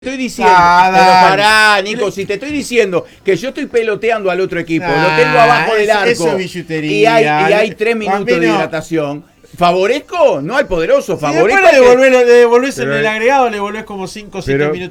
Estoy diciendo, pero pará, Nico, si te estoy diciendo que yo estoy peloteando al otro equipo, lo tengo abajo del arco eso es billutería. y hay 3 minutos de hidratación, ¿favorezco? No hay poderoso, favorezco. Después le devolvés en el agregado, le devolvés como 5 o 7 minutos.